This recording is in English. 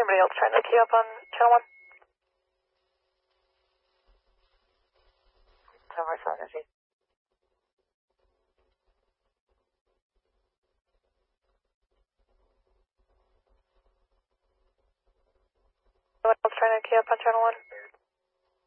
Anybody else trying to key up on channel 1? 1047, is he? Anyone else trying to key up on channel 1?